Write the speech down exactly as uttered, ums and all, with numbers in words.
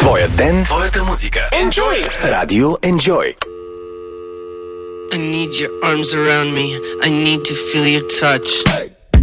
Твоя ден, твоята музика. Enjoy! Радио Enjoy. I need your arms around me. I need to feel your touch.